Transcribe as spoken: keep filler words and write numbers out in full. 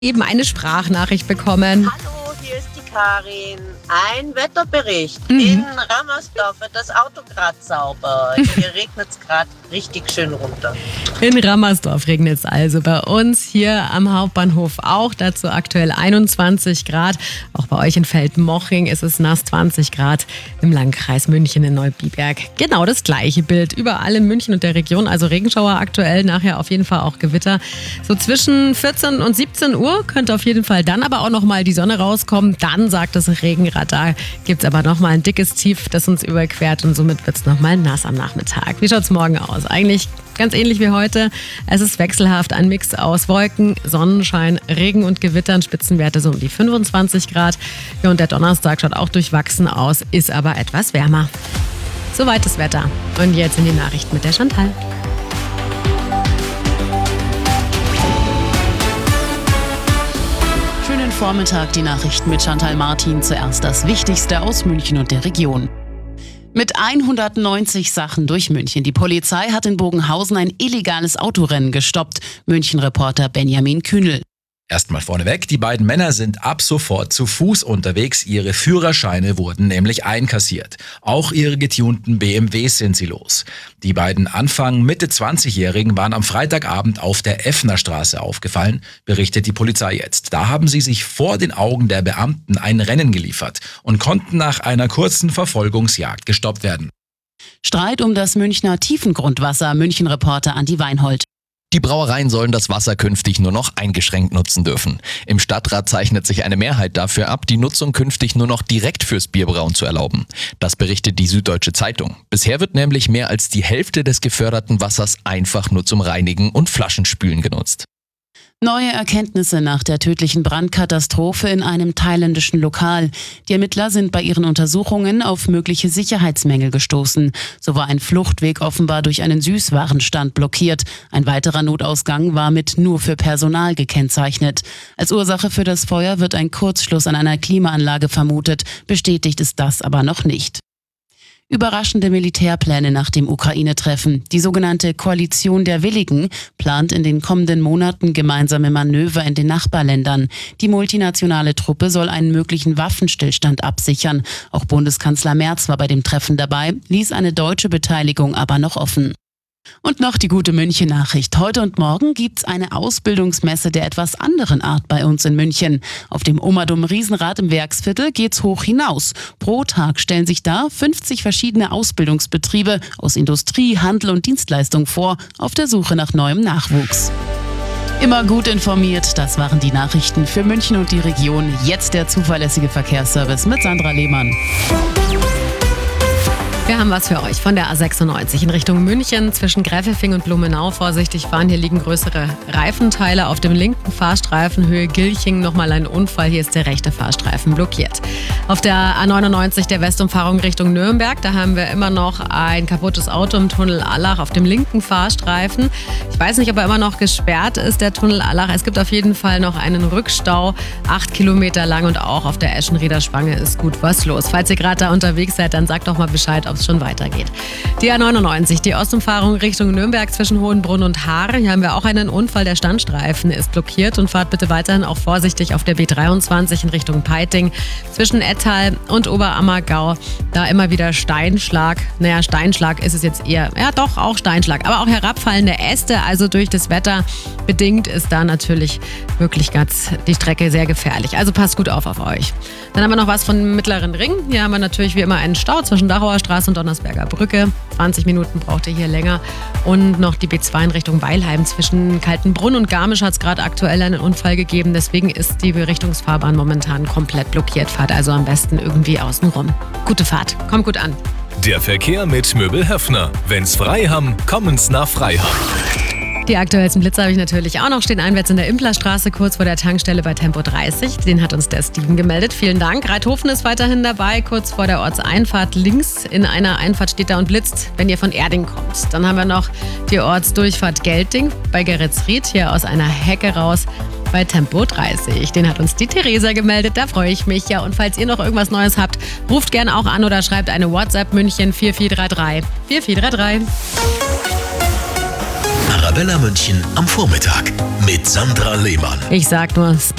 Eben eine Sprachnachricht bekommen. Hallo, hier ist die Karin. Ein Wetterbericht. Mhm. In Rammersdorf wird das Auto gerade sauber. Hier regnet es gerade richtig schön runter. In Rammersdorf regnet es also. Bei uns hier am Hauptbahnhof auch. Dazu aktuell einundzwanzig Grad. Auch bei euch in Feldmoching ist es nass, zwanzig Grad. Im Landkreis München in Neubiberg. Genau das gleiche Bild. Überall in München und der Region. Also Regenschauer aktuell. Nachher auf jeden Fall auch Gewitter. So zwischen vierzehn und siebzehn Uhr könnte auf jeden Fall dann aber auch nochmal die Sonne rauskommen. Dann sagt das Regenradar. Gibt es aber nochmal ein dickes Tief, das uns überquert. Und somit wird es nochmal nass am Nachmittag. Wie schaut es morgen aus? Eigentlich ganz ähnlich wie heute. Es ist wechselhaft, ein Mix aus Wolken, Sonnenschein, Regen und Gewittern, Spitzenwerte so um die fünfundzwanzig Grad. Ja, und der Donnerstag schaut auch durchwachsen aus, ist aber etwas wärmer. Soweit das Wetter. Und jetzt in die Nachrichten mit der Chantal. Schönen Vormittag, die Nachrichten mit Chantal Martin. Zuerst das Wichtigste aus München und der Region. Mit hundertneunzig Sachen durch München. Die Polizei hat in Bogenhausen ein illegales Autorennen gestoppt. München-Reporter Benjamin Kühnel. Erstmal vorneweg, die beiden Männer sind ab sofort zu Fuß unterwegs. Ihre Führerscheine wurden nämlich einkassiert. Auch ihre getunten B M Ws sind sie los. Die beiden Anfang Mitte zwanzigjährigen waren am Freitagabend auf der Effnerstraße aufgefallen, berichtet die Polizei jetzt. Da haben sie sich vor den Augen der Beamten ein Rennen geliefert und konnten nach einer kurzen Verfolgungsjagd gestoppt werden. Streit um das Münchner Tiefengrundwasser. München-Reporter Andi Weinhold. Die Brauereien sollen das Wasser künftig nur noch eingeschränkt nutzen dürfen. Im Stadtrat zeichnet sich eine Mehrheit dafür ab, die Nutzung künftig nur noch direkt fürs Bierbrauen zu erlauben. Das berichtet die Süddeutsche Zeitung. Bisher wird nämlich mehr als die Hälfte des geförderten Wassers einfach nur zum Reinigen und Flaschenspülen genutzt. Neue Erkenntnisse nach der tödlichen Brandkatastrophe in einem thailändischen Lokal. Die Ermittler sind bei ihren Untersuchungen auf mögliche Sicherheitsmängel gestoßen. So war ein Fluchtweg offenbar durch einen Süßwarenstand blockiert. Ein weiterer Notausgang war mit nur für Personal gekennzeichnet. Als Ursache für das Feuer wird ein Kurzschluss an einer Klimaanlage vermutet. Bestätigt ist das aber noch nicht. Überraschende Militärpläne nach dem Ukraine-Treffen. Die sogenannte Koalition der Willigen plant in den kommenden Monaten gemeinsame Manöver in den Nachbarländern. Die multinationale Truppe soll einen möglichen Waffenstillstand absichern. Auch Bundeskanzler Merz war bei dem Treffen dabei, ließ eine deutsche Beteiligung aber noch offen. Und noch die gute München-Nachricht. Heute und morgen gibt's eine Ausbildungsmesse der etwas anderen Art bei uns in München. Auf dem Omadum Riesenrad im Werksviertel geht's hoch hinaus. Pro Tag stellen sich da fünfzig verschiedene Ausbildungsbetriebe aus Industrie, Handel und Dienstleistung vor, auf der Suche nach neuem Nachwuchs. Immer gut informiert, das waren die Nachrichten für München und die Region. Jetzt der zuverlässige Verkehrsservice mit Sandra Lehmann. Wir haben was für euch von der A sechsundneunzig in Richtung München zwischen Gräfelfing und Blumenau. Vorsichtig fahren, hier liegen größere Reifenteile auf dem linken Fahrstreifen Höhe Gilching. Nochmal ein Unfall, hier ist der rechte Fahrstreifen blockiert. Auf der A neunundneunzig der Westumfahrung Richtung Nürnberg, da haben wir immer noch ein kaputtes Auto im Tunnel Allach auf dem linken Fahrstreifen. Ich weiß nicht, ob er immer noch gesperrt ist, der Tunnel Allach. Es gibt auf jeden Fall noch einen Rückstau, acht Kilometer lang, und auch auf der Eschenrieder Spange ist gut was los. Falls ihr gerade da unterwegs seid, dann sagt doch mal Bescheid, ob es schon weitergeht. Die A neunundneunzig, die Ostumfahrung Richtung Nürnberg zwischen Hohenbrunn und Haar. Hier haben wir auch einen Unfall. Der Standstreifen ist blockiert und fahrt bitte weiterhin auch vorsichtig auf der B dreiundzwanzig in Richtung Peiting. Zwischen Ettal und Oberammergau, da immer wieder Steinschlag. Naja, Steinschlag ist es jetzt eher, ja doch, auch Steinschlag, aber auch herabfallende Äste. Also durch das Wetter bedingt ist da natürlich wirklich ganz die Strecke sehr gefährlich. Also passt gut auf auf euch. Dann haben wir noch was von Mittleren Ring. Hier haben wir natürlich wie immer einen Stau zwischen Dachauer Straße und Donnersberger Brücke. zwanzig Minuten braucht ihr hier länger. Und noch die B zwei in Richtung Weilheim. Zwischen Kaltenbrunn und Garmisch hat es gerade aktuell einen Unfall gegeben. Deswegen ist die Berichtungsfahrbahn momentan komplett blockiert. Fahrt also am besten irgendwie außen rum. Gute Fahrt. Kommt gut an. Der Verkehr mit Möbel Höffner. Wenn's frei haben, kommen's nach Freiham. Die aktuellsten Blitze habe ich natürlich auch noch. Stehen einwärts in der Implerstraße, kurz vor der Tankstelle bei Tempo dreißig. Den hat uns der Steven gemeldet. Vielen Dank. Reithofen ist weiterhin dabei, kurz vor der Ortseinfahrt. Links in einer Einfahrt steht da und blitzt, wenn ihr von Erding kommt. Dann haben wir noch die Ortsdurchfahrt Gelting bei Geretsried, hier aus einer Hecke raus bei Tempo dreißig. Den hat uns die Theresa gemeldet, da freue ich mich. Ja, und falls ihr noch irgendwas Neues habt, ruft gerne auch an oder schreibt eine WhatsApp München vier vier drei drei vier vier drei drei. Arabella München am Vormittag mit Sandra Lehmann. Ich sag nur,